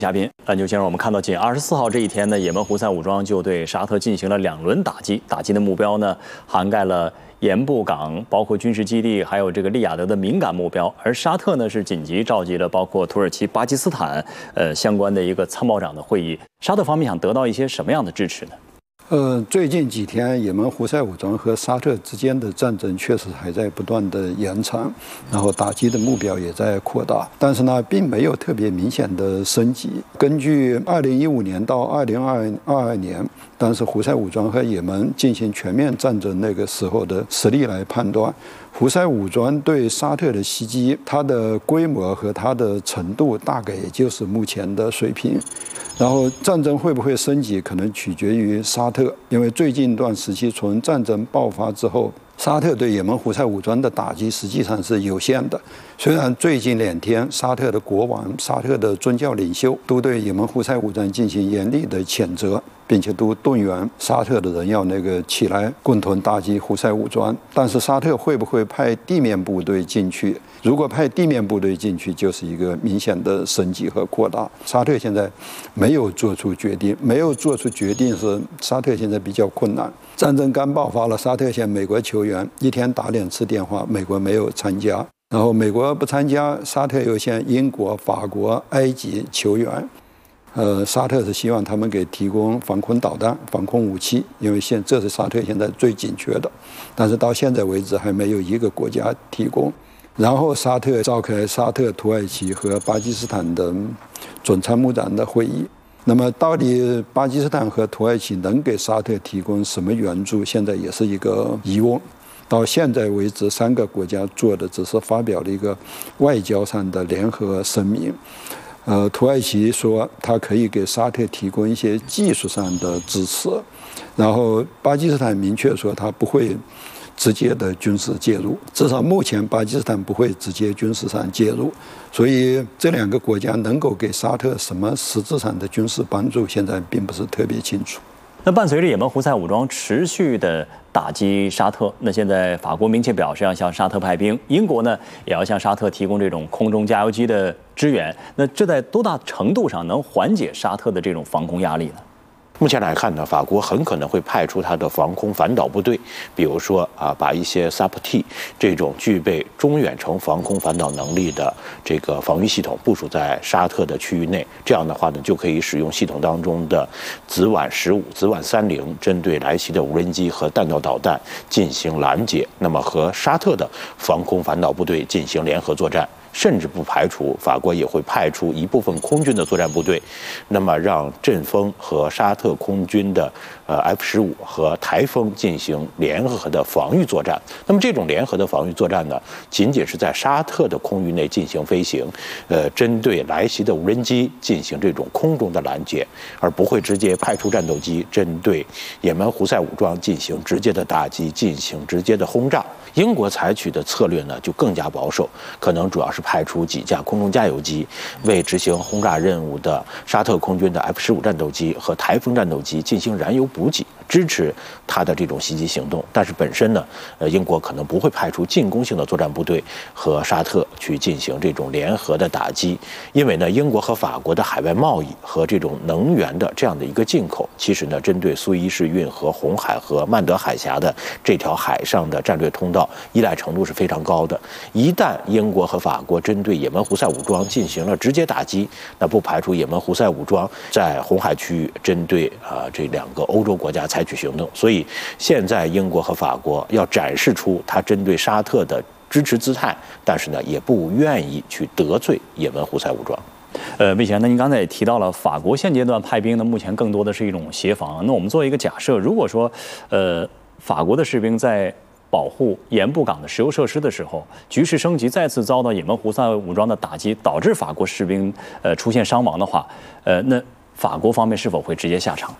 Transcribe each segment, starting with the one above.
嘉宾，篮球先生，我们看到仅24号这一天呢，也门胡塞武装就对沙特进行了2轮打击，打击的目标呢涵盖了盐布港，包括军事基地，还有这个利雅得的敏感目标。而沙特呢是紧急召集了包括土耳其、巴基斯坦相关的一个参谋长的会议。沙特方面想得到一些什么样的支持呢？ 最近几天，也门胡塞武装和沙特之间的战争确实还在不断的延长，然后打击的目标也在扩大，但是呢，并没有特别明显的升级。根据2015年到2022年，当时胡塞武装和也门进行全面战争那个时候的实力来判断，胡塞武装对沙特的袭击，它的规模和它的程度大概也就是目前的水平。然后战争会不会升级，可能取决于沙特，因为最近一段时期从战争爆发之后，沙特对也门胡塞武装的打击实际上是有限的。虽然最近2天，沙特的国王、沙特的宗教领袖都对也门胡塞武装进行严厉的谴责，并且都动员沙特的人要起来共同打击胡塞武装。但是沙特会不会派地面部队进去？如果派地面部队进去，就是一个明显的升级和扩大。沙特现在没有做出决定，是沙特现在比较困难。战争刚爆发了，沙特向美国求援，一天打2次电话，美国没有参加。然后美国不参加，沙特又向英国、法国、埃及求援。沙特是希望他们给提供防空导弹、防空武器，因为这是沙特现在最紧缺的。但是到现在为止，还没有一个国家提供。然后沙特召开沙特、土耳其和巴基斯坦的总参谋长的会议。那么到底巴基斯坦和土耳其能给沙特提供什么援助，现在也是一个疑问。到现在为止，3个国家做的只是发表了一个外交上的联合声明。土耳其说它可以给沙特提供一些技术上的支持，然后巴基斯坦明确说它不会直接的军事介入，至少目前巴基斯坦不会直接军事上介入，所以这2个国家能够给沙特什么实质上的军事帮助，现在并不是特别清楚。 那伴随着也门胡塞武装持续的打击沙特，那现在法国明确表示要向沙特派兵，英国呢也要向沙特提供这种空中加油机的支援。那这在多大程度上能缓解沙特的这种防空压力呢？ 目前来看呢，法国很可能会派出它的防空反导部队，比如说把一些 SAP-T 这种具备中远程防空反导能力的这个防御系统部署在沙特的区域内。这样的话呢，就可以使用系统当中的紫菀15、紫菀30，针对来袭的无人机和弹道导弹进行拦截，那么和沙特的防空反导部队进行联合作战。甚至不排除法国也会派出一部分空军的作战部队，那么让阵风和沙特空军的F-15和台风进行联合的防御作战。那么这种联合的防御作战呢，仅仅是在沙特的空域内进行飞行，针对来袭的无人机进行这种空中的拦截，而不会直接派出战斗机针对也门胡塞武装进行直接的打击，进行直接的轰炸。英国采取的策略呢就更加保守，可能主要是派出几架空中加油机，为执行轰炸任务的沙特空军的 F-15战斗机和台风战斗机进行燃油补给，支持它的这种袭击行动。但是本身呢，英国可能不会派出进攻性的作战部队和沙特去进行这种联合的打击，因为呢，英国和法国的海外贸易和这种能源的这样的一个进口，其实呢，针对苏伊士运河、红海和曼德海峡的这条海上的战略通道依赖程度是非常高的。一旦英国和法国针对也门胡塞武装进行了直接打击，那不排除也门胡塞武装在红海区域针对这2个欧洲国家采取行动。所以现在英国和法国要展示出它针对沙特的支持姿态，但是呢，也不愿意去得罪也门胡塞武装。 魏先生，那您刚才也提到了，法国现阶段派兵呢，目前更多的是一种协防。那我们做一个假设，如果说，法国的士兵在保护盐布港的石油设施的时候，局势升级，再次遭到也门胡塞武装的打击，导致法国士兵出现伤亡的话，那法国方面是否会直接下场？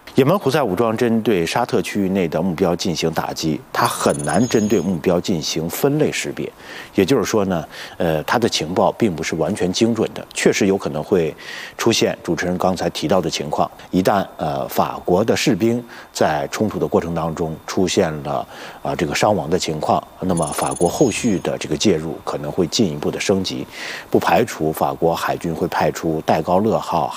也门胡塞武装针对沙特区域内的目标进行打击，它很难针对目标进行分类识别。也就是说呢，它的情报并不是完全精准的，确实有可能会出现主持人刚才提到的情况。一旦法国的士兵在冲突的过程当中出现了这个伤亡的情况，那么法国后续的这个介入可能会进一步的升级，不排除法国海军会派出戴高乐号